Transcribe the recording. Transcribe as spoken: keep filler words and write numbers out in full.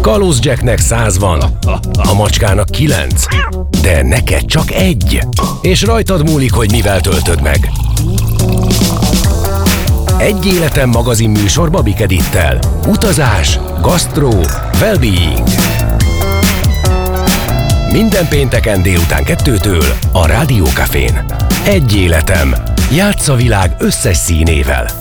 Kalóz Jacknek száz van, a macskának kilenc, de neked csak egy. És rajtad múlik, hogy mivel töltöd meg. Egy életem magazin műsor Babik Edittel. Utazás, gasztró, well-being. Minden pénteken délután kettőtől a Rádió Cafén. Egy életem. Játsz a világ összes színével.